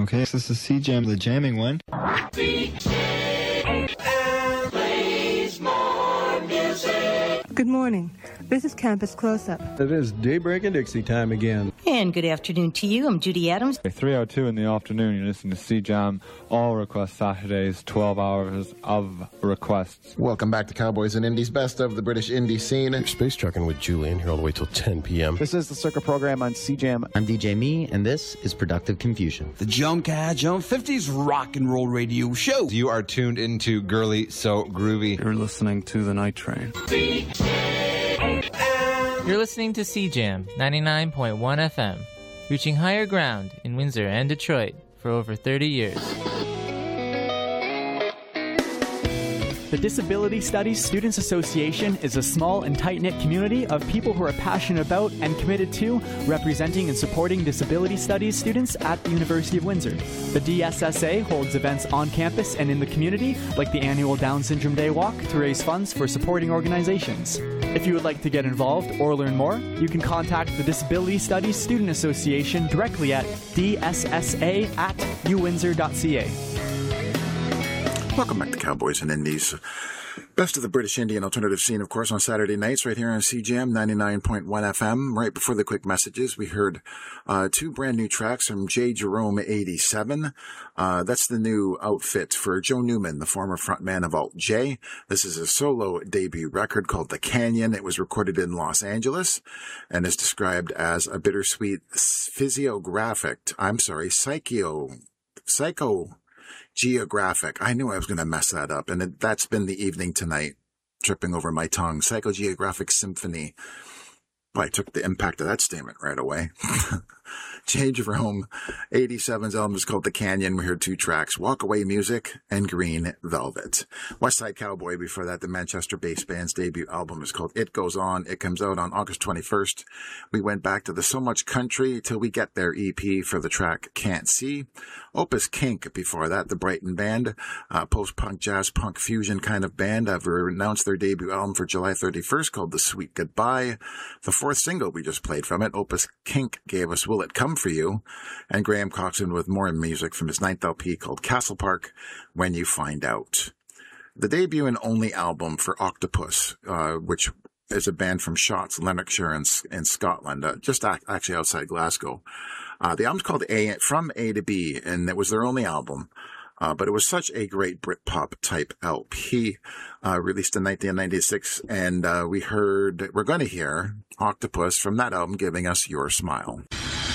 Okay, this is C-Jam, the jamming one. Good morning. This is Campus Close-Up. It is Daybreak and Dixie time again. And good afternoon to you. I'm Judy Adams. 3:02 in the afternoon, you listen to C-Jam, all request Saturdays, 12 hours of requests. Welcome back to Cowboys and Indies, best of the British indie scene. You're space trucking with Julian here all the way till 10 p.m. This is the Circuit Program on C-Jam. I'm DJ Me, and this is Productive Confusion. The Jump 50s rock and roll radio show. You are tuned into Girly So Groovy. You're listening to The Night Train. You're listening to C-Jam 99.1 FM, reaching higher ground in Windsor and Detroit for over 30 years. The Disability Studies Students Association is a small and tight-knit community of people who are passionate about and committed to representing and supporting disability studies students at the University of Windsor. The DSSA holds events on campus and in the community, like the annual Down Syndrome Day Walk, to raise funds for supporting organizations. If you would like to get involved or learn more, you can contact the Disability Studies Student Association directly at dssa@uwindsor.ca. Welcome back to Cowboys and Indies. Best of the British indie and alternative scene, of course, on Saturday nights right here on CJAM 99.1 FM. Right before the quick messages, we heard two brand new tracks from J. Jerome 87. That's the new outfit for Joe Newman, the former frontman of Alt J. This is a solo debut record called The Canyon. It was recorded in Los Angeles and is described as a bittersweet psychogeographic. I knew I was going to mess that up, and that's been the evening tonight, tripping over my tongue. Psychogeographic symphony. Well, I took the impact of that statement right away. J. Jerome 87's album is called The Canyon. We heard two tracks, Walk Away Music and Green Velvet. West Side Cowboy, before that, the Manchester-based band's debut album is called It Goes On. It comes out on August 21st. We went back to the So Much Country Till We Get There EP for the track Can't See. Opus Kink, before that, the Brighton band, post-punk, jazz-punk fusion kind of band, have announced their debut album for July 31st called The Sweet Goodbye. The fourth single we just played from it, Opus Kink, gave us Will It Come For You, and Graham Coxon with more music from his ninth LP called Castle Park, When You Find Out. The debut and only album for Octopus, which is a band from Shotts, Lanarkshire in Scotland, just actually outside Glasgow. The album's called From A to B, and it was their only album. But it was such a great Britpop type LP, released in 1996. And we're going to hear Octopus from that album giving us Your Smile.